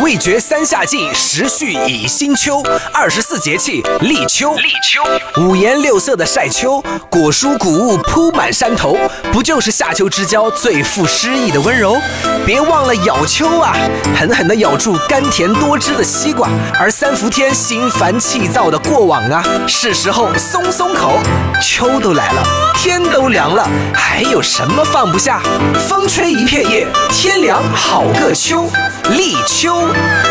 味觉三夏季，时序已新秋，24节气立秋。五颜六色的晒秋，果蔬谷物铺满山头，不就是夏秋之交最富诗意的温柔？别忘了咬秋啊，狠狠地咬住甘甜多汁的西瓜，而三伏天心烦气躁的过往啊，是时候松松口。秋都来了，天都凉了，还有什么放不下？风吹一片叶，天凉好个秋，立秋。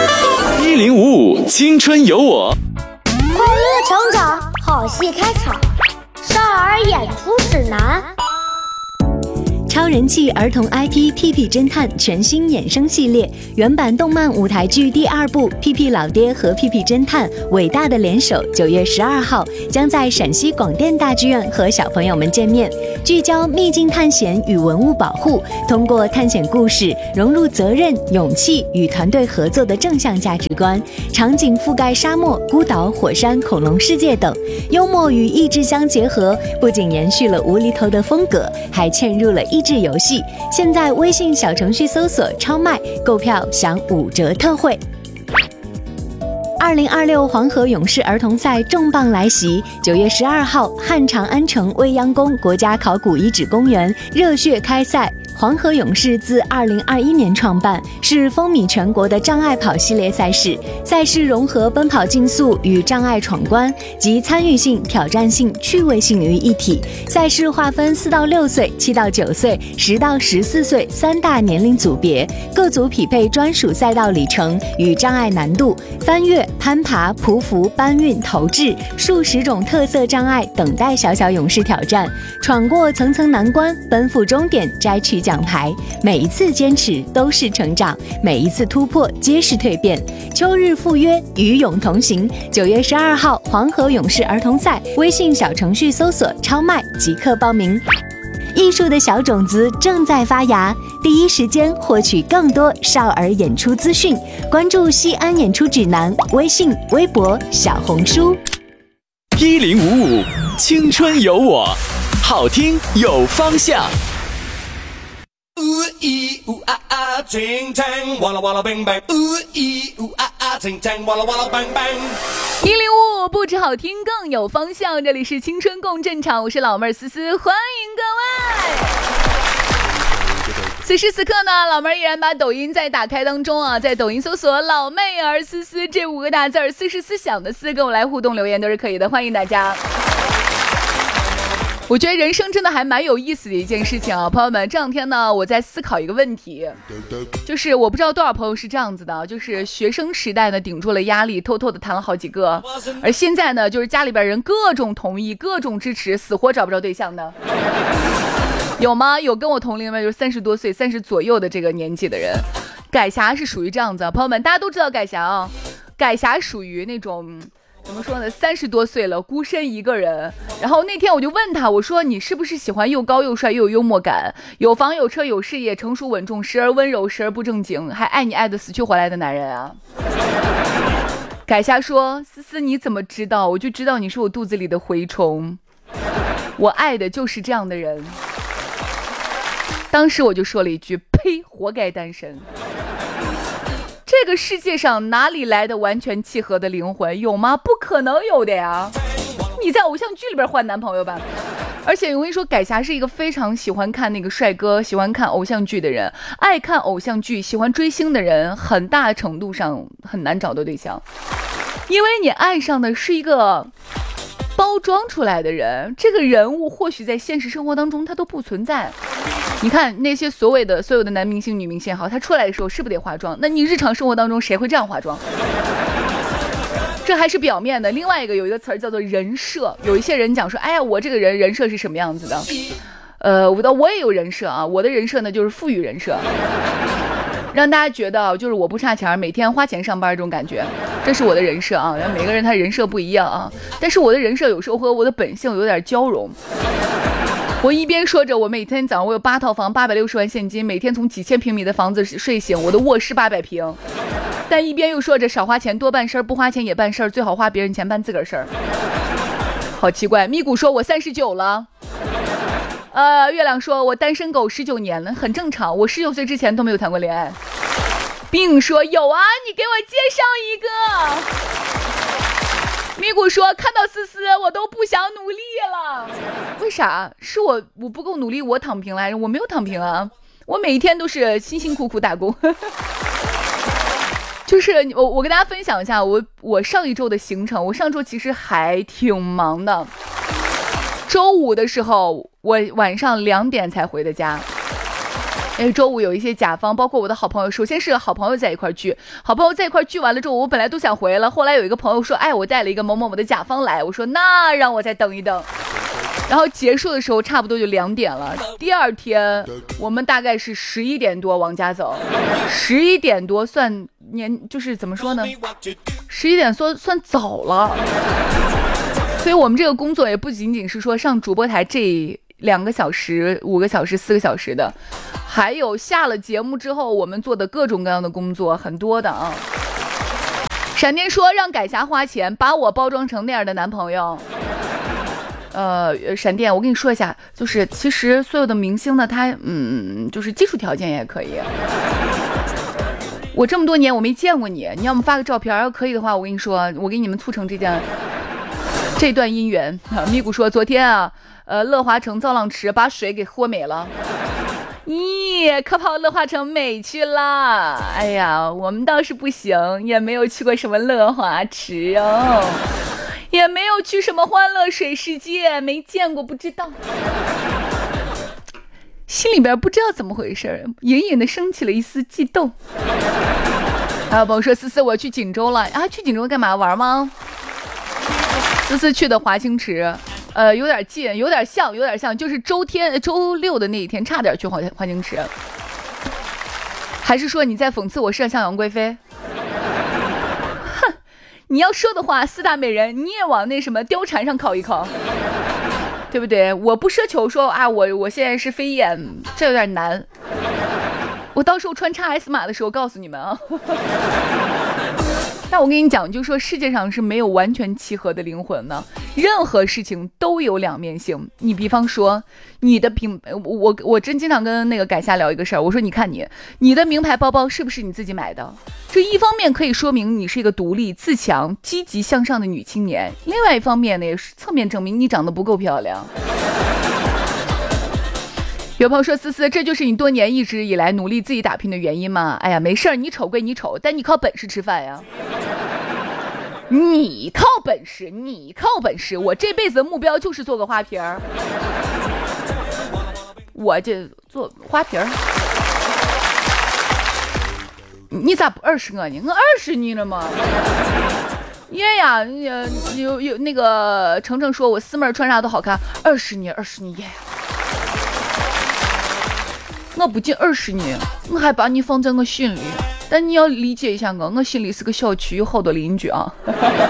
1055青春有我， 快乐成长，好戏开场，少儿演出指南。 超人气儿童 IP《屁屁侦探》全新衍生系列，原版动漫舞台剧第2部《屁屁老爹和屁屁侦探：伟大的联手》9月12号将在陕西广电大剧院和小朋友们见面，聚焦秘境探险与文物保护，通过探险故事融入责任、勇气与团队合作的正向价值观，场景覆盖沙漠、孤岛、火山、恐龙世界等，幽默与益智相结合，不仅延续了无厘头的风格，还嵌入了益智游戏。现在微信小程序搜索超卖，购票享5折特惠。2026黄河勇士儿童赛重磅来袭，9月12号汉长安城未央宫国家考古遗址公园热血开赛。黄河勇士自2021年创办，是风靡全国的障碍跑系列赛事。赛事融合奔跑竞速与障碍闯关，集参与性、挑战性、趣味性于一体。赛事划分4到6岁、7到9岁、10到14岁3大年龄组别，各组匹配专属赛道里程与障碍难度，翻越、攀爬、匍匐、搬运、投掷数十种特色障碍等待小小勇士挑战，闯过层层难关，奔赴终点，摘取奖牌。每一次坚持都是成长，每一次突破皆是蜕变。秋日赴约，与勇同行。9月12号黄河勇士儿童赛，微信小程序搜索超卖即刻报名。艺术的小种子正在发芽，第一时间获取更多少儿演出资讯，关注西安演出指南微信、微博、小红书。 1055青春有我，好听有方向。 ting tang walla walla bang bang ting tang walla walla bang bang。 1055不止好听更有方向，这里是青春共振场，我是老妹儿思思，欢迎各位。此时此刻呢，老妹儿依然把抖音在打开当中啊，在抖音搜索老妹儿思思这5个大字，思是思想的思，跟我来互动留言都是可以的，欢迎大家。我觉得人生真的还蛮有意思的一件事情啊，朋友们，这两天呢，我在思考一个问题，就是我不知道多少朋友是这样子的，就是学生时代呢顶住了压力，偷偷的谈了好几个，而现在呢，就是家里边人各种同意，各种支持，死活找不着对象的，有吗？有跟我同龄吗？就是30多岁、30左右的这个年纪的人，改霞是属于这样子，朋友们，大家都知道改霞啊，改霞属于那种。怎么说呢？30多岁了，孤身一个人。然后那天我就问他，我说你是不是喜欢又高又帅又有幽默感，有房有车有事业，成熟稳重，时而温柔，时而不正经，还爱你爱得死去活来的男人啊？改霞说：“思思，你怎么知道？我就知道你是我肚子里的蛔虫，我爱的就是这样的人。”当时我就说了一句：“呸，活该单身。”这个世界上哪里来的完全契合的灵魂？有吗？不可能有的呀！你在偶像剧里边换男朋友吧？而且我跟你说，改霞是一个非常喜欢看那个帅哥，喜欢看偶像剧的人，爱看偶像剧，喜欢追星的人，很大程度上很难找到对象，因为你爱上的是一个包装出来的人，这个人物或许在现实生活当中他都不存在。你看那些所有的男明星女明星好，他出来的时候是不是得化妆？那你日常生活当中谁会这样化妆？这还是表面的。另外一个有一个词儿叫做人设，有一些人讲说，哎呀，我这个人设是什么样子的？我也有人设啊，我的人设呢就是富裕人设，让大家觉得就是我不差钱，每天花钱上班这种感觉，这是我的人设啊。然后每个人他人设不一样啊，但是我的人设有时候和我的本性有点交融。我一边说着我每天早上我有8套房，860万现金，每天从几千平米的房子睡醒，我的卧室800平，但一边又说着少花钱多办事儿，不花钱也办事儿，最好花别人钱办自个儿事儿。好奇怪。咪咕说我39了，月亮说我单身狗19年了，很正常，我19岁之前都没有谈过恋爱。 并说有啊，你给我介绍一个。咪咕说看到思思我都不想努力了。为啥？是我不够努力，我躺平来着？我没有躺平啊，我每一天都是辛辛苦苦打工。就是我跟大家分享一下我上一周的行程。我上周其实还挺忙的。周五的时候我晚上2点才回的家，因为周五有一些甲方包括我的好朋友，首先是好朋友在一块聚，好朋友在一块聚完了之后我本来都想回了，后来有一个朋友说我带了一个某某某的甲方来，我说那让我再等一等，然后结束的时候差不多就2点了。第二天我们大概是11点多往家走，11点多算就是怎么说呢，11点算早了。所以我们这个工作也不仅仅是说上主播台这2个小时、5个小时、4个小时的，还有下了节目之后我们做的各种各样的工作，很多的啊。闪电说让改霞花钱把我包装成那样的男朋友。闪电，我跟你说一下，就是其实所有的明星呢，他就是基础条件也可以。我这么多年我没见过你，你要么发个照片，要可以的话，我跟你说，我给你们促成这段姻缘。咪咕说昨天啊，乐华城造浪池把水给喝没了。咦，可跑乐华城美去了？哎呀，我们倒是不行，也没有去过什么乐华池哦，也没有去什么欢乐水世界，没见过，不知道。心里边不知道怎么回事，隐隐的升起了一丝悸动。还有朋友说思思我去锦州了啊，去锦州干嘛玩吗？思思去的华清池，有点近，有点像，就是周六的那一天，差点去华清池。还是说你在讽刺我麝香杨贵妃？哼，你要说的话，4大美人你也往那什么貂蝉上考一考，对不对？我不奢求说啊，我现在是飞燕，这有点难。我到时候穿 XS 码的时候告诉你们啊。但我跟你讲，就说世界上是没有完全契合的灵魂的，任何事情都有两面性。你比方说你的我真经常跟那个改夏聊一个事儿，我说你看你的名牌包包是不是你自己买的？这一方面可以说明你是一个独立自强积极向上的女青年，另外一方面呢也是侧面证明你长得不够漂亮。有朋友说思思，这就是你多年一直以来努力自己打拼的原因吗？哎呀，没事儿，你丑归你丑，但你靠本事吃饭呀。你靠本事，我这辈子的目标就是做个花瓶儿。我这做花瓶儿，你咋不20个呢？我20你了吗？耶呀，有那个程程说我四妹穿啥都好看，20你耶。我不仅20年，我还把你放在我心里，但你要理解一下我心里是个小区，有好多邻居啊。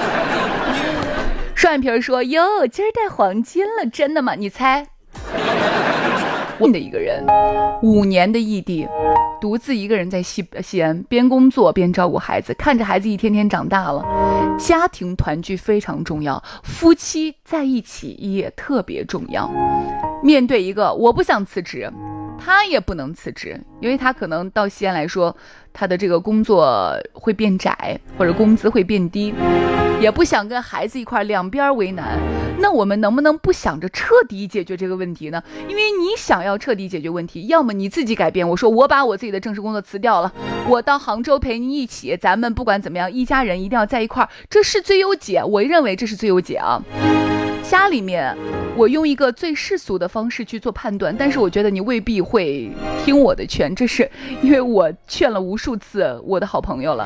双眼皮说哟，今儿戴黄金了，真的吗？你猜。我的一个人5年的异地，独自一个人在西安，边工作边照顾孩子，看着孩子一天天长大了。家庭团聚非常重要，夫妻在一起也特别重要。面对一个我不想辞职，他也不能辞职，因为他可能到西安来说，他的这个工作会变窄，或者工资会变低，也不想跟孩子一块两边为难。那我们能不能不想着彻底解决这个问题呢？因为你想要彻底解决问题，要么你自己改变，我说我把我自己的正式工作辞掉了，我到杭州陪你一起，咱们不管怎么样，一家人一定要在一块儿，这是最优解，我认为这是最优解啊。家里面我用一个最世俗的方式去做判断，但是我觉得你未必会听我的劝，这是因为我劝了无数次我的好朋友了。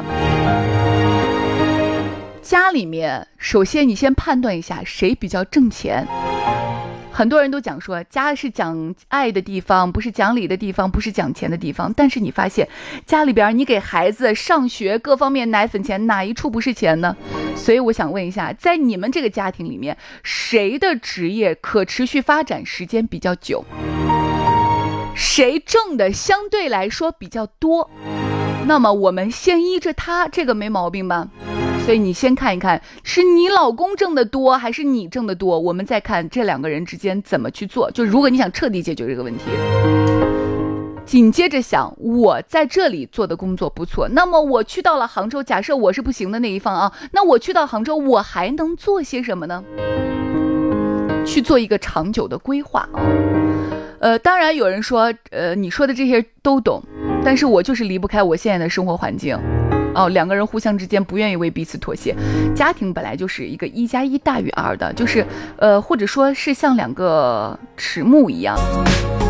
家里面首先你先判断一下谁比较挣钱。很多人都讲说家是讲爱的地方，不是讲理的地方，不是讲钱的地方，但是你发现家里边你给孩子上学各方面奶粉钱哪一处不是钱呢？所以我想问一下，在你们这个家庭里面，谁的职业可持续发展时间比较久？谁挣的相对来说比较多？那么我们先依着他，这个没毛病吧？所以你先看一看是你老公挣得多还是你挣得多，我们再看这两个人之间怎么去做，就如果你想彻底解决这个问题。 紧接着想，我在这里做的工作不错，那么我去到了杭州，假设我是不行的那一方啊，那我去到杭州，我还能做些什么呢？去做一个长久的规划啊。当然有人说，你说的这些都懂，但是我就是离不开我现在的生活环境。两个人互相之间不愿意为彼此妥协，家庭本来就是一个1+1大于2的，就是或者说是像两个齿木一样。